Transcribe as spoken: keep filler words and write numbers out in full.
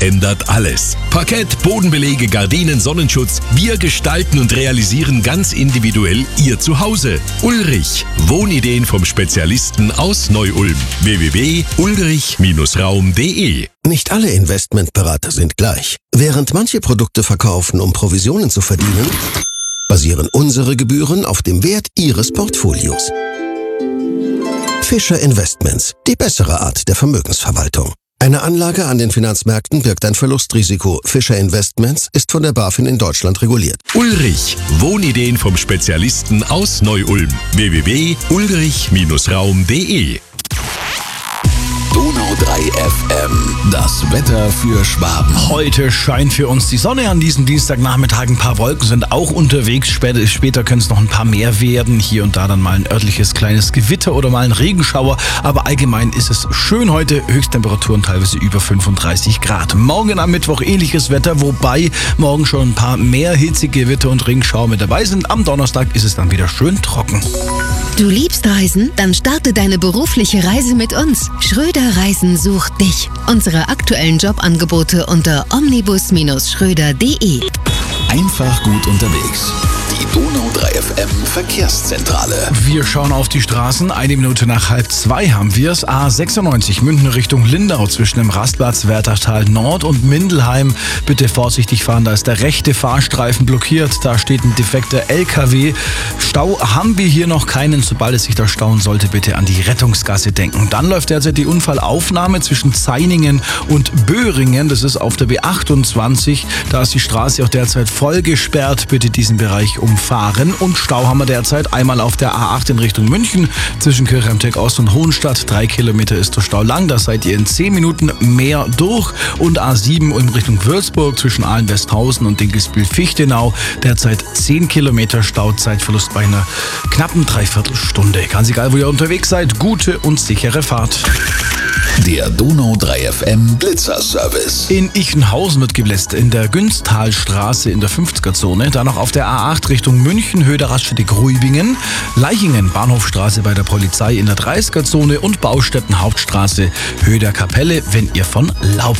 ändert alles. Parkett, Bodenbelege, Gardinen, Sonnenschutz. Wir gestalten und realisieren ganz individuell Ihr Zuhause. Ulrich. Wohnideen vom Spezialisten aus Neu-Ulm. w w w punkt ulrich Raum punkt de. Nicht alle Investmentberater sind gleich. Während manche Produkte verkaufen, um Provisionen zu verdienen, basieren unsere Gebühren auf dem Wert Ihres Portfolios. Fischer Investments, die bessere Art der Vermögensverwaltung. Eine Anlage an den Finanzmärkten birgt ein Verlustrisiko. Fischer Investments ist von der BaFin in Deutschland reguliert. Ulrich. Wohnideen vom Spezialisten aus Neu-Ulm. w w w punkt ulrich Raum punkt de. Donau drei F M. Das Wetter für Schwaben. Heute scheint für uns die Sonne an diesem Dienstagnachmittag. Ein paar Wolken sind auch unterwegs. Später, später können es noch ein paar mehr werden. Hier und da dann mal ein örtliches kleines Gewitter oder mal ein Regenschauer. Aber allgemein ist es schön heute. Höchsttemperaturen teilweise über fünfunddreißig Grad. Morgen am Mittwoch ähnliches Wetter, wobei morgen schon ein paar mehr hitzige Gewitter und Regenschauer mit dabei sind. Am Donnerstag ist es dann wieder schön trocken. Du liebst Reisen? Dann starte deine berufliche Reise mit uns. Schröder Reisen sucht dich. Unsere aktuellen Jobangebote unter omnibus Schröder punkt de. Einfach gut unterwegs. Die Donau drei F M Verkehrszentrale. Wir schauen auf die Straßen. Eine Minute nach halb zwei haben wir es. A sechsundneunzig München Richtung Lindau zwischen dem Rastplatz Wärtertal Nord und Mindelheim. Bitte vorsichtig fahren, da ist der rechte Fahrstreifen blockiert. Da steht ein defekter L K W. Stau haben wir hier noch keinen. Sobald es sich da stauen sollte, bitte an die Rettungsgasse denken. Dann läuft derzeit die Unfallaufnahme zwischen Zainingen und Böhringen. Das ist auf der B achtundzwanzig. Da ist die Straße auch derzeit voll gesperrt. Bitte diesen Bereich umfahren. Und Stau haben wir derzeit einmal auf der A acht in Richtung München zwischen Kirchheimteck Ost und Hohenstadt. Drei Kilometer ist der Stau lang. Da seid ihr in zehn Minuten mehr durch. Und A sieben in Richtung Würzburg zwischen Ahlen-Westhausen und Dinkelsbühl-Fichtenau. Derzeit zehn Kilometer Stau. Zeitverlust bei einer knappen Dreiviertelstunde. Ganz egal, wo ihr unterwegs seid. Gute und sichere Fahrt. Der Donau drei F M Blitzerservice. In Ichenhausen wird gebläst, in der Günsthalstraße in der fünfziger-Zone. Dann noch auf der A acht Richtung München, Höhe der Raststätte Gruibingen. Leichingen, Bahnhofstraße bei der Polizei in der dreißiger-Zone und Baustätten Hauptstraße, Höhe der Kapelle, wenn ihr von Laubach